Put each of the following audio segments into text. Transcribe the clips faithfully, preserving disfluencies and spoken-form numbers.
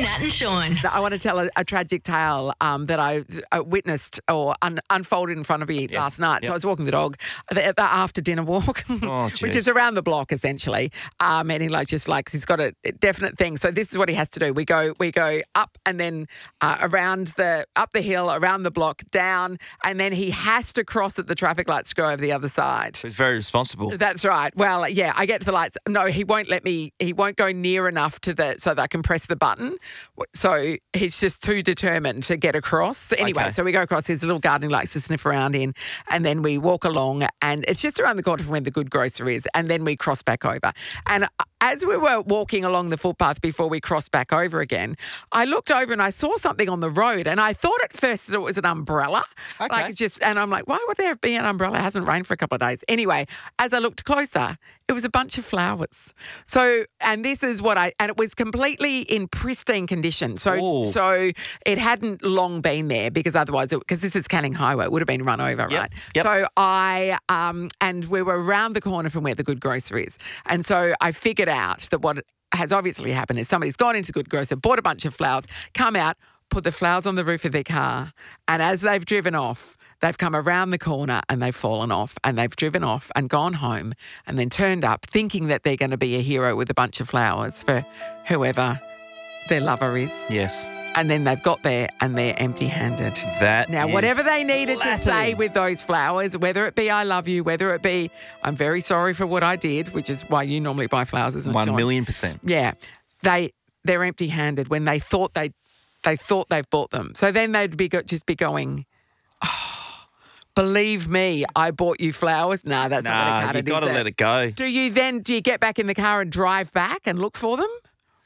Nat and Sean. I want to tell a, a tragic tale um, that I uh, witnessed or un- unfolded in front of me Yes. last night. Yep. So I was walking the dog, the, the after dinner walk, Oh, which jeez. is around the block essentially. Um, and he like just like he's got a definite thing. So this is what he has to do. We go we go up and then uh, around the up the hill, around the block, down, and then he has to cross at the traffic lights to go over the other side. He's very responsible. That's right. Well, yeah, I get to the lights. No, he won't let me. He won't go near enough to the so that I can press the button. So he's just too determined to get across. Anyway, Okay. so we go across his little garden he likes to sniff around in, and then we walk along, and it's just around the corner from where the Good Grocer is, and then we cross back over. And as we were walking along the footpath before we crossed back over again, I looked over and I saw something on the road, and I thought at first that it was an umbrella. Okay. Like just, and I'm like, why would there be an umbrella? It hasn't rained for a couple of days. Anyway, as I looked closer, it was a bunch of flowers. So, and this is what I, and it was completely in pristine condition. So, Ooh. so it hadn't long been there because otherwise, because this is Canning Highway, it would have been run over, Yep, right? yep. So I, um, and we were around the corner from where the Good Grocer is. And so I figured out that what has obviously happened is somebody's gone into Good Grocer, bought a bunch of flowers, come out, put the flowers on the roof of their car, and as they've driven off, they've come around the corner and they've fallen off and they've driven off and gone home and then turned up thinking that they're going to be a hero with a bunch of flowers for whoever their lover is. Yes. And then they've got there and they're empty-handed. That Now, is whatever they needed to say flattering. with those flowers, whether it be I love you, whether it be I'm very sorry for what I did, which is why you normally buy flowers, isn't it, One Sean? million percent. Yeah. They, they're empty-handed when they thought they they thought they've bought them. So then they'd be go, just be going, oh, believe me, I bought you flowers. Nah, that's not going to Nah, cut you it, got to is let it? it go. Do you then, do you get back in the car and drive back and look for them?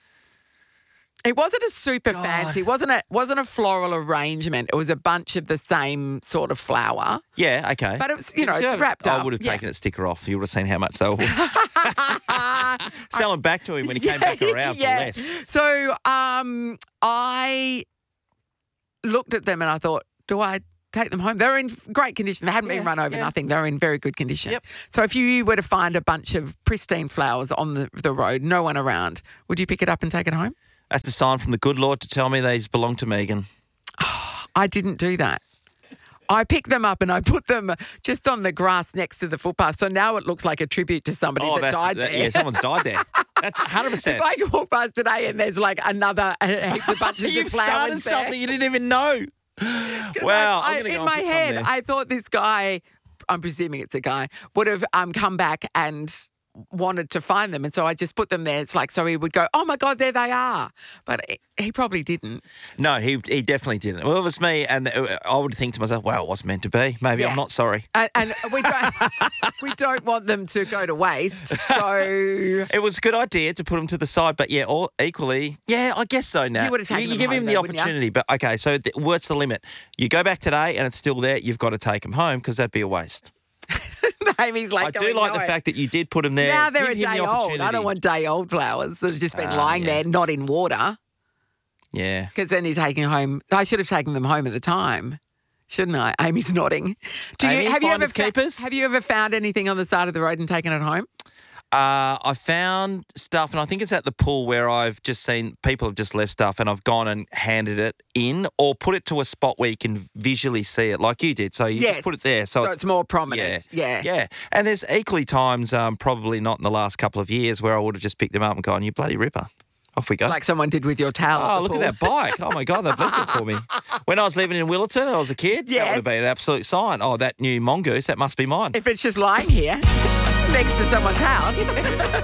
It wasn't a super God. fancy, wasn't a wasn't a floral arrangement. It was a bunch of the same sort of flower. Yeah, okay. But it was, you know, See, it's I- wrapped up. I would have Yeah. taken that sticker off. You would have seen how much they were selling back to him when he came back around yeah. for less. So um, I looked at them and I thought, do I take them home? They're in great condition. They hadn't been Yeah, run over, yeah. nothing. They're in very good condition. Yep. So if you were to find a bunch of pristine flowers on the, the road, no one around, would you pick it up and take it home? That's a sign from the good Lord to tell me they belong to Megan. I didn't do that. I picked them up and I put them just on the grass next to the footpath. So now it looks like a tribute to somebody Oh, that that's died that- there. yeah, someone's died there. That's one hundred percent. If I could walk past today and there's like another uh, heaps of bunches You've of flowers started there. something you didn't even know. 'Cause Wow, I, I'm gonna I, go in and my put some head, there. I thought this guy, I'm presuming it's a guy, would have um, come back and wanted to find them. And so I just put them there. It's like, so he would go, oh my God, there they are. But he, he probably didn't. No, he he definitely didn't. Well, it was me, and I would think to myself, "Wow, it wasn't meant to be. Maybe Yeah. I'm not sorry." And, and we don't we don't want them to go to waste. So It was a good idea to put him to the side, but yeah, all equally, yeah, I guess so. Now You would have taken you, them give home him though, the wouldn't you? opportunity, but okay. So the, what's the limit? You go back today, and it's still there. You've got to take him home because that'd be a waste. Amy's like, I do going, like no. the fact that you did put him there. Now they're Give a him day the old. I opportunity. don't want day old flowers that have just been Ah, lying yeah. there, not in water. Yeah. Because then you're taking home. I should have taken them home at the time, shouldn't I? Amy's nodding. Do you Amy, have you ever finders keepers? have you ever found anything on the side of the road and taken it home? Uh, I found stuff, and I think it's at the pool where I've just seen people have just left stuff, and I've gone and handed it in or put it to a spot where you can visually see it, like you did. So you Yes. just put it there, so, So it's more prominent. Yeah, Yeah. yeah. And there's equally times, um, probably not in the last couple of years, where I would have just picked them up and gone, "You bloody ripper." Off we go. Like someone did with your towel. Oh, at the look pool. at that bike. Oh, my God, they've left it for me. When I was living in Willerton and I was a kid, that Yes. would have been an absolute sign. Oh, that new mongoose, that must be mine. If it's just lying here next to someone's house.